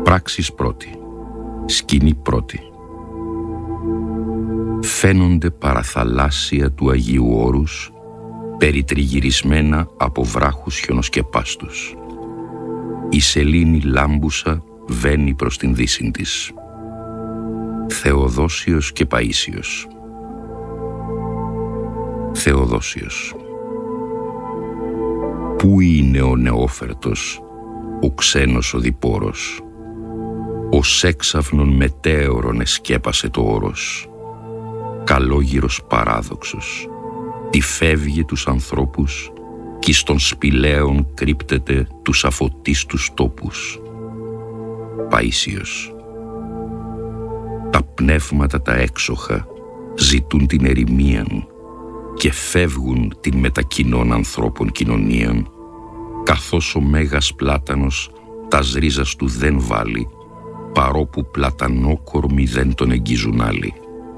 Πράξεις πρώτη, σκηνή πρώτη. Φαίνονται παραθαλάσσια του Αγίου Όρους, περιτριγυρισμένα από βράχους χιονοσκεπάστους. Η σελήνη λάμπουσα βαίνει προς την δύση της. Θεοδόσιος και Παΐσιος. Θεοδόσιος. Πού είναι ο νεόφερτος, ο ξένος οδηπόρος? Ως έξαφνον μετέωρον εσκέπασε το όρος. Καλόγυρος παράδοξος, τι φεύγει τους ανθρώπους κι στον σπηλαίον κρύπτεται τους αφωτίστους τόπους. Παΐσιος. Τα πνεύματα τα έξοχα ζητούν την ερημίαν και φεύγουν την μετακοινών ανθρώπων κοινωνίαν, καθώς ο Μέγας Πλάτανος τας ρίζας του δεν βάλει, παρόπου πλατανόκορμοι δεν τον εγγίζουν άλλοι.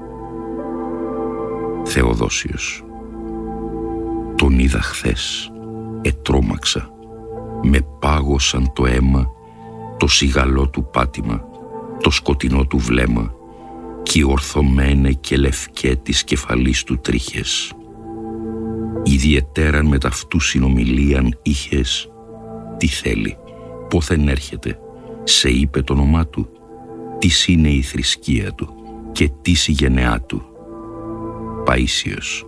Θεοδόσιος. Τον είδα χθες, ετρώμαξα, με πάγωσαν το αίμα, το σιγαλό του πάτημα, το σκοτεινό του βλέμμα κι οι ορθωμένε και λευκέ της κεφαλής του τρίχες. Ιδιαιτέραν με ταυτού συνομιλίαν είχες, τι θέλει, πόθεν έρχεται, σε είπε το όνομά του, τις είναι η θρησκεία του και τις η γενεά του. Παΐσιος.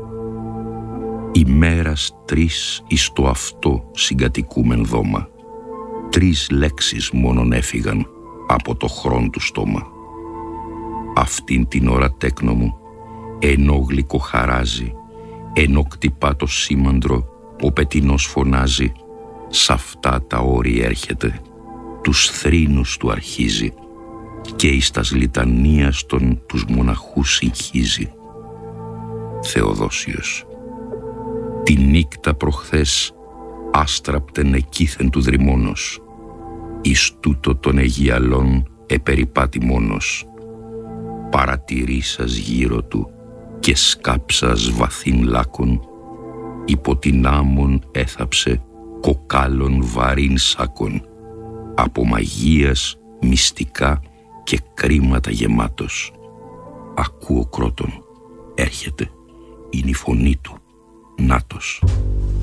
Ημέρας 3 εις το αυτό συγκατοικούμεν δώμα. 3 λέξεις μόνον έφυγαν από το χρόν του στόμα. Αυτήν την ώρα τέκνο μου, ενώ γλυκοχαράζει, ενώ κτυπά το σήμαντρο, ο πετεινός φωνάζει, σ' αυτά τα όρη έρχεται, τους θρήνους του αρχίζει και εις τας λιτανίας των τους μοναχούς συγχύζει. Θεοδόσιος. Τη νύκτα προχθές άστραπτεν εκείθεν του δρυμώνος, εις τούτο των Αιγιαλών επεριπάτη μόνος. Παρατηρήσας γύρω του και σκάψας βαθύν λάκων, υπό την άμμον έθαψε κοκάλων βαρύν σάκων, από μαγείας μυστικά και κρίματα γεμάτος. Ακούω κρότον, έρχεται, είναι η φωνή του, νάτος.